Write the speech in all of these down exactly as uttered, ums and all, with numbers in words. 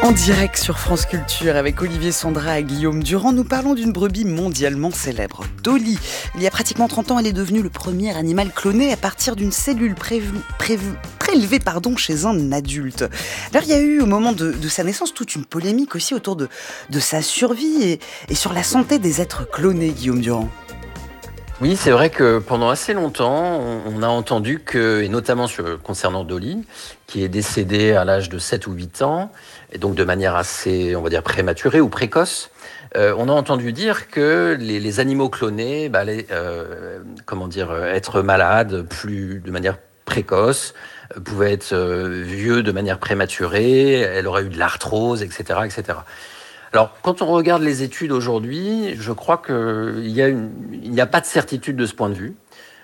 En direct sur France Culture avec Olivier Sandra et Guillaume Durand, nous parlons d'une brebis mondialement célèbre, Dolly. Il y a pratiquement trente ans, elle est devenue le premier animal cloné à partir d'une cellule prévue, prévue, prélevée pardon, chez un adulte. Alors il y a eu au moment de, de sa naissance toute une polémique aussi autour de, de sa survie et, et sur la santé des êtres clonés, Guillaume Durand. Oui, c'est vrai que pendant assez longtemps, on, on a entendu que, et notamment sur, concernant Dolly, qui est décédée à l'âge de sept ou huit ans, et donc de manière assez, on va dire, prématurée ou précoce, euh, on a entendu dire que les, les animaux clonés bah, allaient, euh, comment dire, être malades plus, de manière précoce, euh, pouvaient être euh, vieux de manière prématurée, elle aurait eu de l'arthrose, et cetera, et cetera. Alors, quand on regarde les études aujourd'hui, je crois qu'il y a une, il n'y a pas de certitude de ce point de vue.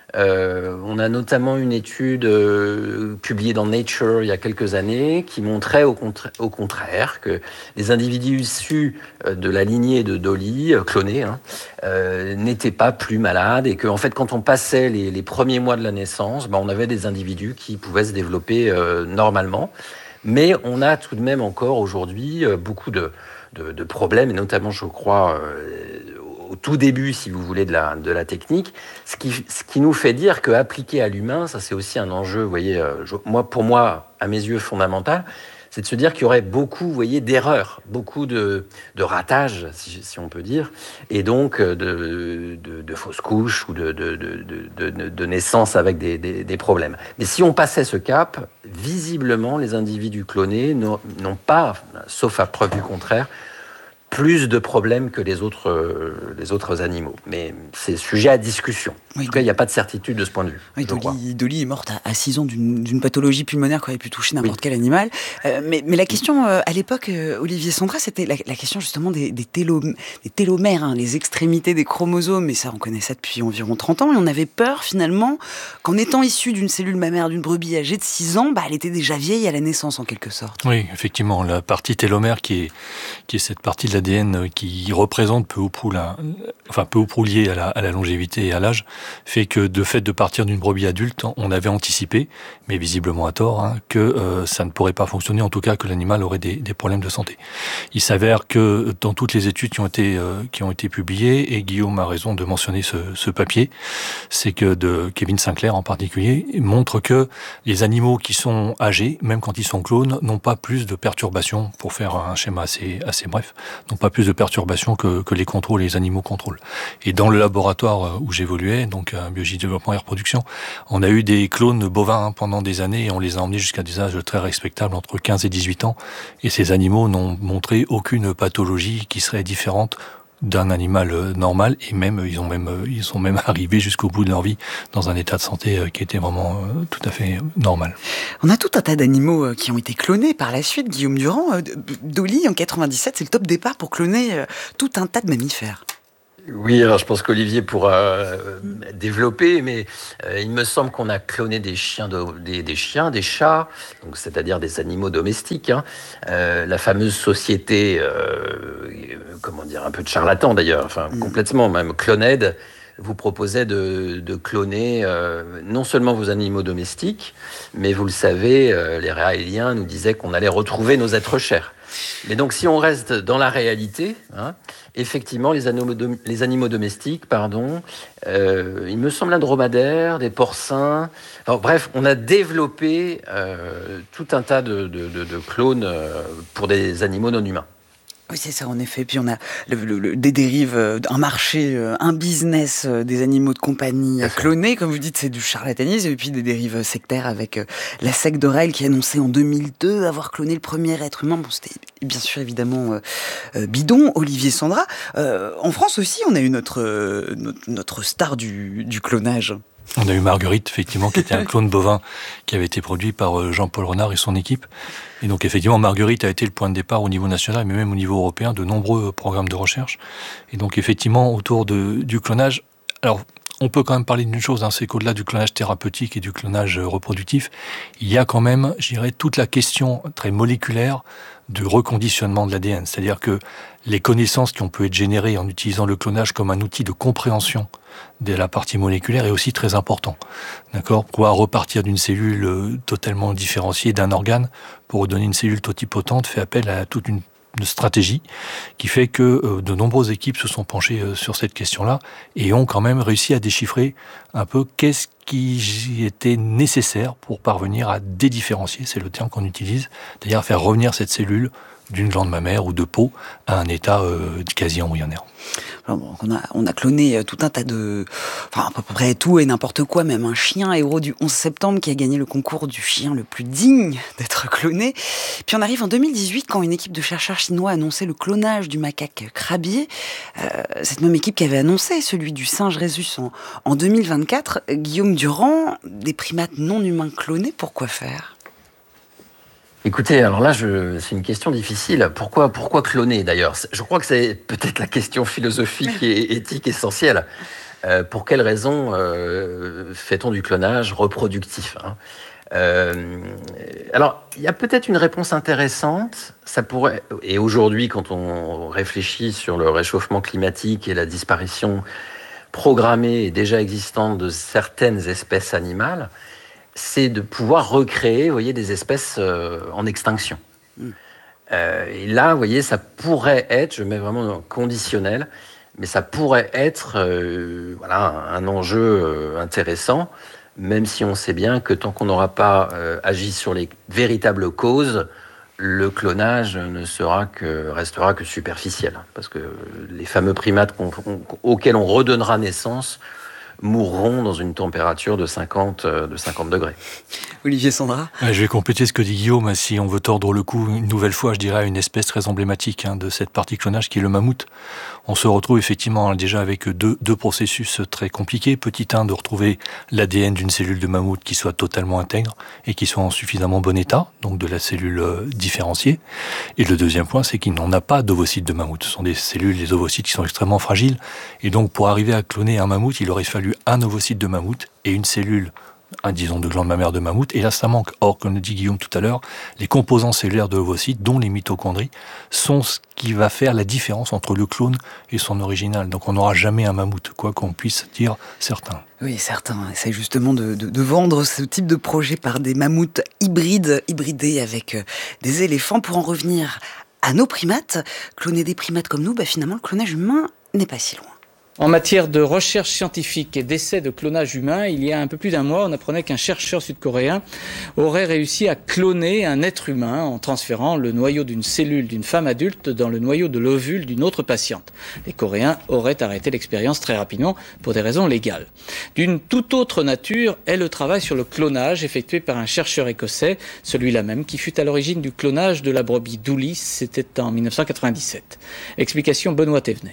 Euh, on a notamment une étude euh, publiée dans Nature il y a quelques années qui montrait au, contra- au contraire que les individus issus de la lignée de Dolly, euh, clonés, hein, euh, n'étaient pas plus malades et qu'en fait, quand on passait les, les premiers mois de la naissance, bah, on avait des individus qui pouvaient se développer euh, normalement. Mais on a tout de même encore aujourd'hui euh, beaucoup de De, de problèmes, et notamment, je crois, euh, au tout début, si vous voulez, de la, de la technique, ce qui, ce qui nous fait dire qu'appliqué à l'humain, ça c'est aussi un enjeu, vous voyez, euh, je, moi, pour moi, à mes yeux, fondamental, c'est de se dire qu'il y aurait beaucoup, vous voyez, d'erreurs, beaucoup de, de ratages, si, si on peut dire, et donc de, de, de fausses couches ou de, de, de, de, de, de naissance avec des, des, des problèmes. Mais si on passait ce cap, visiblement, les individus clonés n'ont, n'ont pas, sauf à preuve du contraire, plus de problèmes que les autres, euh, les autres animaux. Mais c'est sujet à discussion. En Oui, tout cas, il n'y a pas de certitude de ce point de vue. Oui, Dolly, Dolly est morte à, à six ans d'une, d'une pathologie pulmonaire qui aurait pu toucher n'importe oui. quel animal. Euh, mais, mais la question, euh, à l'époque, euh, Olivier Sandra, c'était la, la question justement des, des, télo, des télomères, hein, les extrémités des chromosomes. Et ça, on connaît ça depuis environ trente ans. Et on avait peur, finalement, qu'en étant issu d'une cellule mammaire d'une brebis âgée de six ans, bah, elle était déjà vieille à la naissance, en quelque sorte. Oui, effectivement. La partie télomère, qui est, qui est cette partie de l'A D N qui représente peu ou prou, la, enfin, peu ou prou liée à la, à la longévité et à l'âge, fait que de fait de partir d'une brebis adulte, on avait anticipé, mais visiblement à tort, hein, que euh, ça ne pourrait pas fonctionner, en tout cas que l'animal aurait des, des problèmes de santé. Il s'avère que dans toutes les études qui ont été euh, qui ont été publiées, et Guillaume a raison de mentionner ce, ce papier, c'est que de Kevin Sinclair en particulier, montre que les animaux qui sont âgés, même quand ils sont clones, n'ont pas plus de perturbations, pour faire un schéma assez assez bref, n'ont pas plus de perturbations que, que les contrôles, les animaux contrôlent. Et dans le laboratoire où j'évoluais, donc à Biologie, Développement et Reproduction, on a eu des clones bovins hein, pendant des années et on les a emmenés jusqu'à des âges très respectables, entre quinze et dix-huit ans. Et ces animaux n'ont montré aucune pathologie qui serait différente d'un animal normal, et même ils ont même ils sont même arrivés jusqu'au bout de leur vie dans un état de santé qui était vraiment tout à fait normal. On a tout un tas d'animaux qui ont été clonés par la suite. Guillaume Durand, Dolly en quatre-vingt-dix-sept, c'est le top départ pour cloner tout un tas de mammifères. Oui, alors je pense qu'Olivier pourra euh, développer, mais euh, il me semble qu'on a cloné des chiens, de, des, des chiens, des chats, donc c'est-à-dire des animaux domestiques. Hein. Euh, la fameuse société, euh, comment dire, un peu de charlatan d'ailleurs, enfin mmh. complètement même, Cloned, vous proposait de, de cloner euh, non seulement vos animaux domestiques, mais vous le savez, euh, les Raéliens nous disaient qu'on allait retrouver nos êtres chers. Mais donc, si on reste dans la réalité, hein, effectivement, les animaux, dom- les animaux domestiques, pardon, euh, il me semble un dromadaire, des porcins. Alors, bref, on a développé euh, tout un tas de, de, de, de clones euh, pour des animaux non humains. Oui, c'est ça, en effet. Puis on a le, le, le, des dérives, un marché, un business des animaux de compagnie clonés. Comme vous dites, c'est du charlatanisme. Et puis des dérives sectaires avec la secte d'Orel qui annonçait en deux mille deux avoir cloné le premier être humain. Bon, c'était bien sûr évidemment euh, bidon. Olivier Sandra. Euh, en France aussi, on a eu notre, euh, notre, notre star du, du clonage. On a eu Marguerite, effectivement, qui était un clone bovin qui avait été produit par Jean-Paul Renard et son équipe. Et donc, effectivement, Marguerite a été le point de départ au niveau national, mais même au niveau européen, de nombreux programmes de recherche. Et donc, effectivement, autour de, du clonage, alors, on peut quand même parler d'une chose, hein, c'est qu'au-delà du clonage thérapeutique et du clonage reproductif, il y a quand même, je dirais, toute la question très moléculaire du reconditionnement de l'A D N. C'est-à-dire que les connaissances qui ont pu être générées en utilisant le clonage comme un outil de compréhension de la partie moléculaire est aussi très important. D'accord ? Pouvoir repartir d'une cellule euh, totalement différenciée d'un organe pour donner une cellule totipotente fait appel à toute une une stratégie qui fait que euh, de nombreuses équipes se sont penchées euh, sur cette question-là et ont quand même réussi à déchiffrer un peu qu'est-ce qui était nécessaire pour parvenir à dédifférencier, c'est le terme qu'on utilise, c'est-à-dire faire revenir cette cellule d'une glande mammaire ou de peau à un état euh, quasi embryonnaire. Alors bon, on, a, on a cloné tout un tas de... Enfin, à peu près tout et n'importe quoi, même un chien héros du onze septembre qui a gagné le concours du chien le plus digne d'être cloné. Puis on arrive en deux mille dix-huit quand une équipe de chercheurs chinois a annoncé le clonage du macaque crabier. Euh, cette même équipe qui avait annoncé celui du singe rhésus en, en deux mille vingt-quatre. Guillaume Durand, des primates non humains clonés, pourquoi faire ? Écoutez, alors là, je, c'est une question difficile. Pourquoi, pourquoi cloner d'ailleurs ? Je crois que c'est peut-être la question philosophique et éthique essentielle. Euh, pour quelles raisons euh, fait-on du clonage reproductif, hein ? euh, Alors, il y a peut-être une réponse intéressante. Ça pourrait, et aujourd'hui, quand on réfléchit sur le réchauffement climatique et la disparition programmée et déjà existante de certaines espèces animales, c'est de pouvoir recréer, vous voyez, des espèces euh, en extinction. Mm. Euh, et là, vous voyez, ça pourrait être, je mets vraiment dans le conditionnel, mais ça pourrait être euh, voilà, un enjeu euh, intéressant, même si on sait bien que tant qu'on n'aura pas euh, agi sur les véritables causes, le clonage ne sera que, restera que superficiel. Parce que les fameux primates qu'on, on, auxquels on redonnera naissance mourront dans une température de cinquante, de cinquante degrés. Olivier Sandra. Ouais, je vais compléter ce que dit Guillaume. Si on veut tordre le cou une nouvelle fois, je dirais à une espèce très emblématique hein, de cette partie clonage qui est le mammouth. On se retrouve effectivement hein, déjà avec deux, deux processus très compliqués. Petit un, de retrouver l'A D N d'une cellule de mammouth qui soit totalement intègre et qui soit en suffisamment bon état, donc de la cellule euh, différenciée. Et le deuxième point, c'est qu'il n'en a pas d'ovocytes de mammouth. Ce sont des cellules, les ovocytes qui sont extrêmement fragiles. Et donc pour arriver à cloner un mammouth, il aurait fallu un ovocyte de mammouth et une cellule un, disons, de glande mammaire de mammouth, et là ça manque. Or, comme le dit Guillaume tout à l'heure, les composants cellulaires de l'ovocyte, dont les mitochondries, sont ce qui va faire la différence entre le clone et son original. Donc on n'aura jamais un mammouth, quoi qu'on puisse dire certains. Oui, certains essayent justement de, de, de vendre ce type de projet par des mammouths hybrides, hybridés avec des éléphants. Pour en revenir à nos primates, cloner des primates comme nous, bah finalement le clonage humain n'est pas si loin. En matière de recherche scientifique et d'essais de clonage humain, il y a un peu plus d'un mois, on apprenait qu'un chercheur sud-coréen aurait réussi à cloner un être humain en transférant le noyau d'une cellule d'une femme adulte dans le noyau de l'ovule d'une autre patiente. Les Coréens auraient arrêté l'expérience très rapidement pour des raisons légales. D'une toute autre nature est le travail sur le clonage effectué par un chercheur écossais, celui-là même qui fut à l'origine du clonage de la brebis Dooley, c'était en dix-neuf cent quatre-vingt-dix-sept. Explication Benoît Thévenet.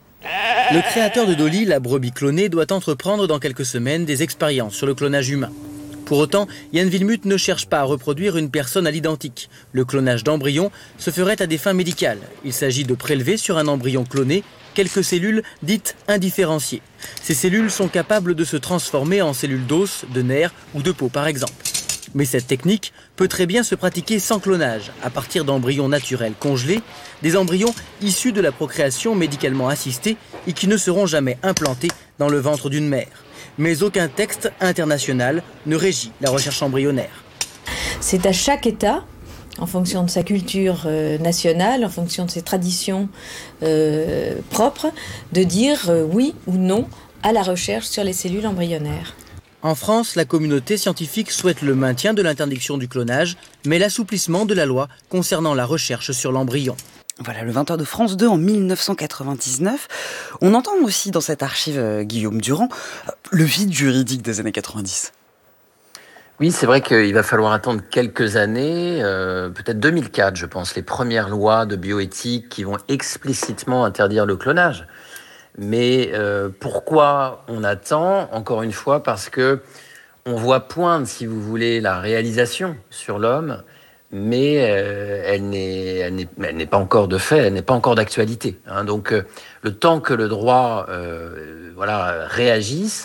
Le créateur de Dolly, la brebis clonée, doit entreprendre dans quelques semaines des expériences sur le clonage humain. Pour autant, Yann Wilmuth ne cherche pas à reproduire une personne à l'identique. Le clonage d'embryons se ferait à des fins médicales. Il s'agit de prélever sur un embryon cloné quelques cellules dites indifférenciées. Ces cellules sont capables de se transformer en cellules d'os, de nerfs ou de peau par exemple. Mais cette technique peut très bien se pratiquer sans clonage, à partir d'embryons naturels congelés, des embryons issus de la procréation médicalement assistée et qui ne seront jamais implantés dans le ventre d'une mère. Mais aucun texte international ne régit la recherche embryonnaire. C'est à chaque État, en fonction de sa culture euh, nationale, en fonction de ses traditions euh, propres, de dire euh, oui ou non à la recherche sur les cellules embryonnaires. En France, la communauté scientifique souhaite le maintien de l'interdiction du clonage, mais l'assouplissement de la loi concernant la recherche sur l'embryon. Voilà, le vingt heures de France deux en dix-neuf cent quatre-vingt-dix-neuf. On entend aussi dans cette archive, euh, Guillaume Durand, le vide juridique des années quatre-vingt-dix. Oui, c'est vrai qu'il va falloir attendre quelques années, euh, peut-être deux mille quatre, je pense, les premières lois de bioéthique qui vont explicitement interdire le clonage. Mais euh, pourquoi on attend ? Encore une fois, parce que on voit poindre, si vous voulez, la réalisation sur l'homme, mais euh, elle, n'est, elle, n'est, elle n'est pas encore de fait, elle n'est pas encore d'actualité. Hein. Donc, euh, le temps que le droit euh, voilà, réagisse,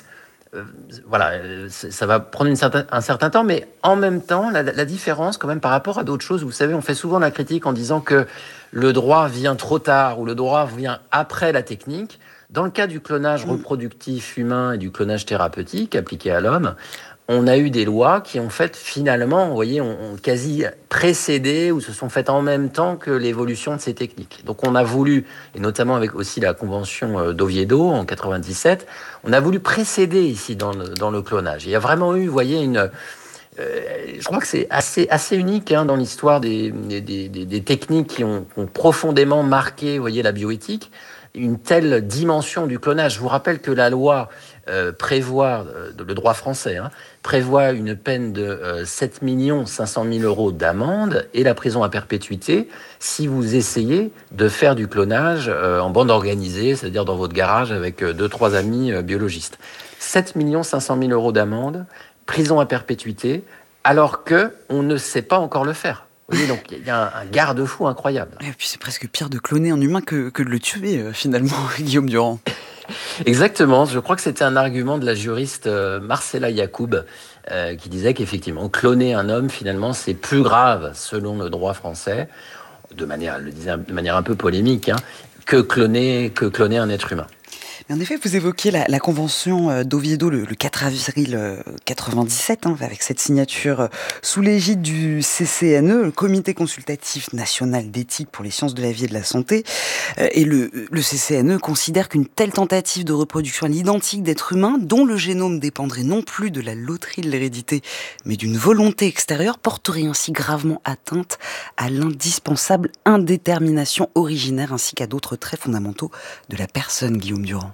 euh, voilà, euh, ça va prendre une certain, un certain temps, mais en même temps, la, la différence quand même par rapport à d'autres choses, vous savez, on fait souvent la critique en disant que le droit vient trop tard ou le droit vient après la technique. Dans le cas du clonage reproductif humain et du clonage thérapeutique appliqué à l'homme, on a eu des lois qui ont fait finalement, vous voyez, ont, ont quasi précédé ou se sont faites en même temps que l'évolution de ces techniques. Donc on a voulu, et notamment avec aussi la convention d'Oviedo en quatre-vingt-dix-sept, on a voulu précéder ici dans le, dans le clonage. Il y a vraiment eu, vous voyez, une... Euh, je crois que c'est assez, assez unique hein, dans l'histoire des, des, des, des techniques qui ont, qui ont profondément marqué, vous voyez, la bioéthique, une telle dimension du clonage. Je vous rappelle que la loi euh, prévoit, euh, le droit français, hein, prévoit une peine de euh, sept millions cinq cent mille euros d'amende et la prison à perpétuité si vous essayez de faire du clonage euh, en bande organisée, c'est-à-dire dans votre garage avec euh, deux, trois amis euh, biologistes. sept millions cinq cent mille euros d'amende, prison à perpétuité, alors qu'on ne sait pas encore le faire. Vous voyez, donc il y a un, un garde-fou incroyable. Et puis c'est presque pire de cloner un humain que, que de le tuer, euh, finalement, Guillaume Durand. Exactement, je crois que c'était un argument de la juriste euh, Marcella Yacoub, euh, qui disait qu'effectivement, cloner un homme, finalement, c'est plus grave, selon le droit français, de manière, elle le disait de manière un peu polémique, hein, que cloner, que cloner un être humain. Mais en effet, vous évoquiez la, la convention d'Oviedo le, le quatre avril quatre-vingt-dix-sept, hein, avec cette signature euh, sous l'égide du C C N E, le Comité consultatif national d'éthique pour les sciences de la vie et de la santé. Euh, et le, le C C N E considère qu'une telle tentative de reproduction à l'identique d'êtres humains, dont le génome dépendrait non plus de la loterie de l'hérédité, mais d'une volonté extérieure, porterait ainsi gravement atteinte à l'indispensable indétermination originaire ainsi qu'à d'autres traits fondamentaux de la personne, Guillaume Durand.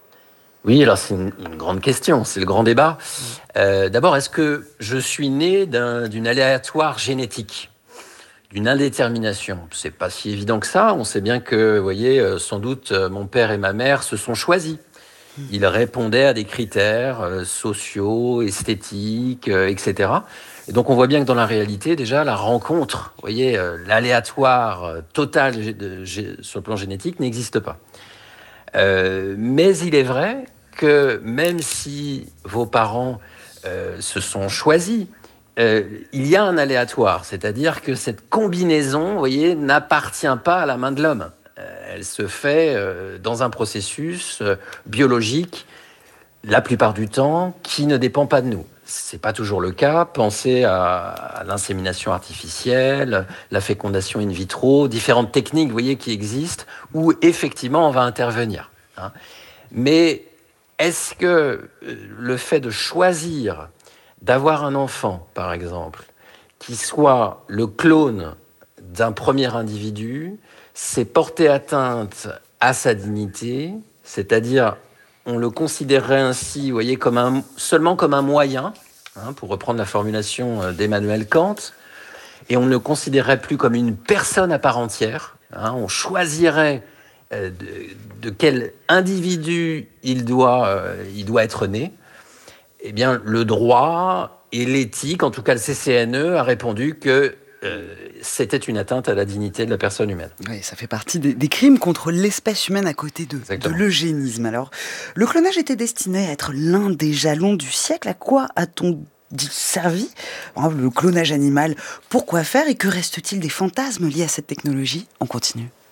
Oui, alors c'est une, une grande question, c'est le grand débat. Euh, d'abord, est-ce que je suis né d'un, d'une aléatoire génétique, d'une indétermination ? C'est pas si évident que ça. On sait bien que, vous voyez, sans doute, mon père et ma mère se sont choisis. Ils répondaient à des critères euh, sociaux, esthétiques, euh, et cetera. Et donc, on voit bien que dans la réalité, déjà, la rencontre, vous voyez, euh, l'aléatoire euh, total de, de, de, sur le plan génétique n'existe pas. Euh, mais il est vrai que même si vos parents euh, se sont choisis, euh, il y a un aléatoire, c'est-à-dire que cette combinaison, vous voyez, n'appartient pas à la main de l'homme. Euh, elle se fait euh, dans un processus euh, biologique, la plupart du temps, qui ne dépend pas de nous. C'est pas toujours le cas. Pensez à, à l'insémination artificielle, la fécondation in vitro, différentes techniques, vous voyez, qui existent, où effectivement on va intervenir. Hein. Mais est-ce que le fait de choisir d'avoir un enfant, par exemple, qui soit le clone d'un premier individu, c'est porter atteinte à sa dignité, c'est-à-dire on le considérerait ainsi, vous voyez, comme un, seulement comme un moyen, hein, pour reprendre la formulation d'Emmanuel Kant, et on ne le considérerait plus comme une personne à part entière. Hein, on choisirait euh, de, de quel individu il doit, euh, il doit être né. Eh bien, le droit et l'éthique, en tout cas le C C N E, a répondu que Euh, c'était une atteinte à la dignité de la personne humaine. Oui, ça fait partie des, des crimes contre l'espèce humaine à côté de, de l'eugénisme. Alors, le clonage était destiné à être l'un des jalons du siècle. À quoi a-t-on dit servi ? Le clonage animal, pourquoi faire ? Et que reste-t-il des fantasmes liés à cette technologie ? On continue.